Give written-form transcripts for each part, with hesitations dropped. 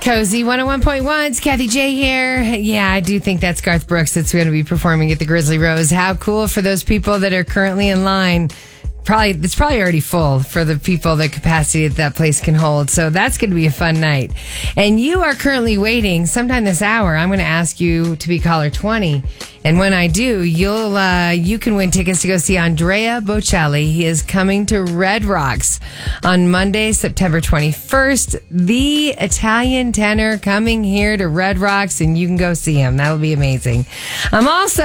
Cozy 101.1. It's Kathy J here. Yeah, I do think that's Garth Brooks that's going to be performing at the Grizzly Rose. How cool for those people that are currently in line. It's probably already full for the people, the capacity that place can hold. So that's going to be a fun night. And you are currently waiting. Sometime this hour, I'm going to ask you to be caller 20. And when I do, you can win tickets to go see Andrea Bocelli. He is coming to Red Rocks on Monday, September 21st. The Italian tenor coming here to Red Rocks, and you can go see him. That'll be amazing. I'm also,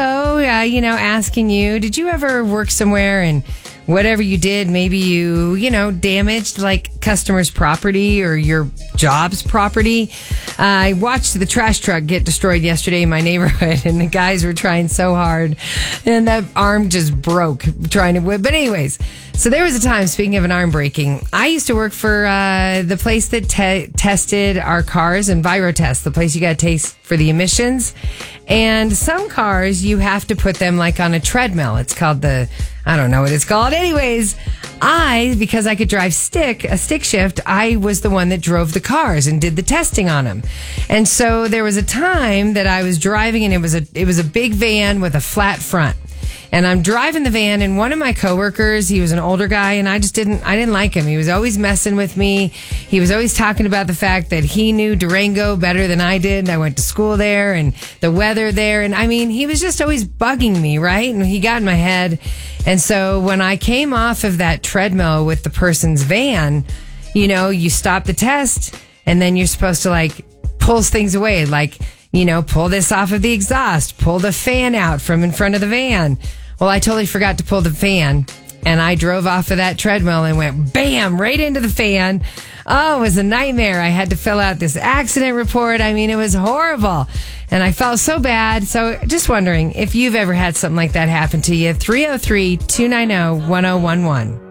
asking you, did you ever work somewhere and whatever you did, maybe you damaged like customers' property or your job's property? I watched the trash truck get destroyed yesterday in my neighborhood, and the guys were trying so hard, and that arm just broke trying to whip. But anyways, so there was a time, speaking of an arm breaking, I used to work for the place that tested our cars, EnviroTest, the place you got to taste for the emissions. And some cars, you have to put them like on a treadmill. It's called I don't know what it's called. Anyways, because I could drive a stick shift, I was the one that drove the cars and did the testing on them. And so there was a time that I was driving, and it was a big van with a flat front. And I'm driving the van, and one of my coworkers, he was an older guy, and I didn't like him. He was always messing with me. He was always talking about the fact that he knew Durango better than I did. I went to school there and the weather there. And I mean, he was just always bugging me, right? And he got in my head. And so when I came off of that treadmill with the person's van, you stop the test, and then you're supposed to like pull things away, like, pull this off of the exhaust, pull the fan out from in front of the van. Well, I totally forgot to pull the fan, and I drove off of that treadmill and went bam right into the fan. Oh, it was a nightmare. I had to fill out this accident report. I mean, it was horrible, and I felt so bad. So just wondering if you've ever had something like that happen to you. 303-290-1011.